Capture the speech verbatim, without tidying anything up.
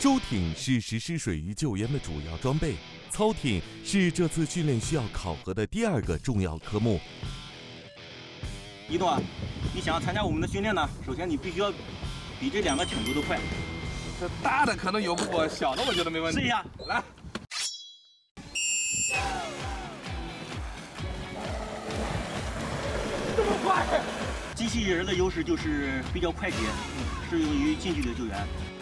舟艇是实施水域救援的主要装备，操艇是这次训练需要考核的第二个重要科目。 一诺，你想要参加我们的训练呢，首先你必须要比这两个艇游得快。 这大的可能游不过，小的我觉得没问题。 试一下， 来。这么快！ 机器人的优势就是比较快捷，适用于近距离救援。